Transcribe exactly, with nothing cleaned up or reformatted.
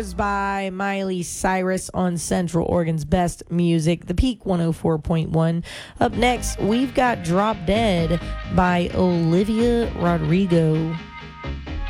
was by Miley Cyrus on Central Oregon's Best Music, The Peak one oh four point one. Up next, we've got Drop Dead by Olivia Rodrigo.